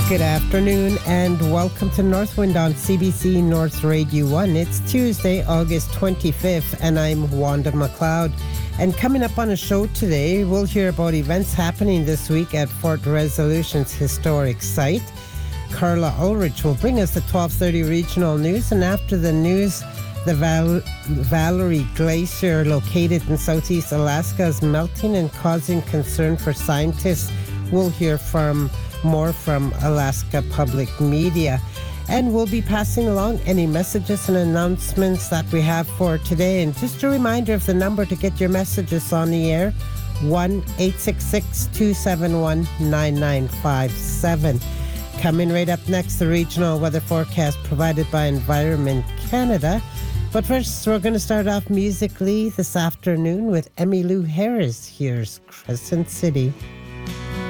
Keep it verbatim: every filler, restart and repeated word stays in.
Good afternoon and welcome to Northwind on C B C North Radio one. It's Tuesday, August twenty-fifth, and I'm Wanda McLeod. And coming up on the show today, we'll hear about events happening this week at Fort Resolution's historic site. Carla Ulrich will bring us the twelve thirty regional news, and after the news, the Val- Valerie Glacier, located in southeast Alaska, is melting and causing concern for scientists. We'll hear from more from Alaska Public Media. And we'll be passing along any messages and announcements that we have for today. And just a reminder of the number to get your messages on the air, one eight six six, two seven one, nine nine five seven. Coming right up next, the regional weather forecast provided by Environment Canada. But first, we're going to start off musically this afternoon with Emmylou Harris. Here's Crescent City.